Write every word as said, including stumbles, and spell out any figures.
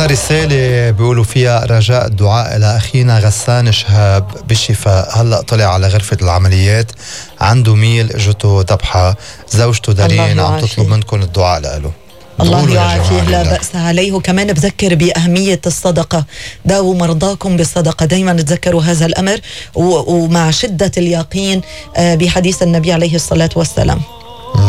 وصلتنا رسالة بيقولوا فيها رجاء الدعاء إلى أخينا غسان شهاب بالشفاء. هلأ طلع على غرفة العمليات، عنده ميل اجته ذبحة، زوجته دارين عم تطلب منكم الدعاء له. الله يعافيه، لا بأس عليه. وكمان بذكر بأهمية الصدقة، داووا مرضاكم بالصدقة، دايما تذكروا هذا الأمر ومع شدة اليقين بحديث النبي عليه الصلاة والسلام.